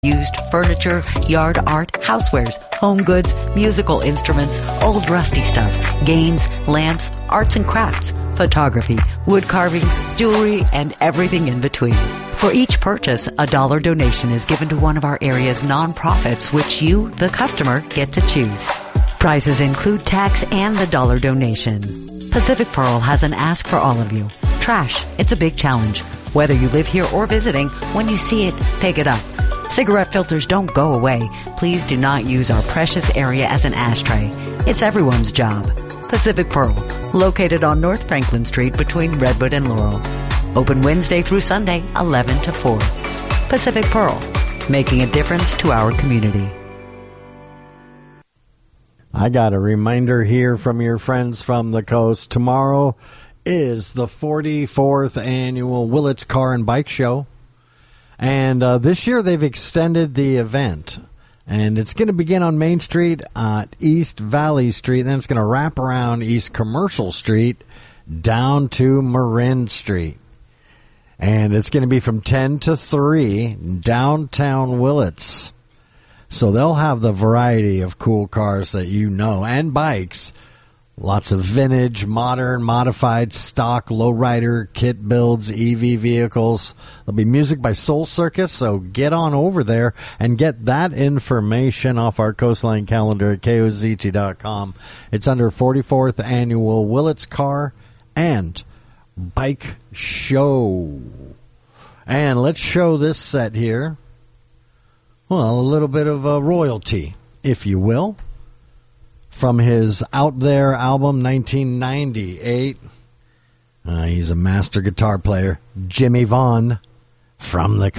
used furniture, yard art, housewares, home goods, musical instruments, old rusty stuff, games, lamps, arts and crafts, photography, wood carvings, jewelry, and everything in between. For each purchase, a $1 donation is given to one of our area's nonprofits, which you, the customer, get to choose. Prices include tax and the $1 donation. Pacific Pearl has an ask for all of you. Trash, it's a big challenge. Whether you live here or visiting, when you see it, pick it up. Cigarette filters don't go away. Please do not use our precious area as an ashtray. It's everyone's job. Pacific Pearl, located on North Franklin Street between Redwood and Laurel. Open Wednesday through Sunday, 11 to 4. Pacific Pearl, making a difference to our community. I got a reminder here from your friends from the coast. Tomorrow is the 44th annual Willits Car and Bike Show. And this year they've extended the event. And it's going to begin on Main Street at East Valley Street. Then it's going to wrap around East Commercial Street down to Marin Street. And it's going to be from 10 to 3 downtown Willits. So they'll have the variety of cool cars that you know and bikes. Lots of vintage, modern, modified, stock, lowrider, kit builds, EV vehicles. There'll be music by Soul Circus, so get on over there and get that information off our Coastline calendar at KOZT.com. It's under 44th Annual Willits Car and Bike Show. And let's show this set here. Well, a little bit of royalty, if you will. From his Out There album, 1998. He's a master guitar player, Jimmy Vaughn, from the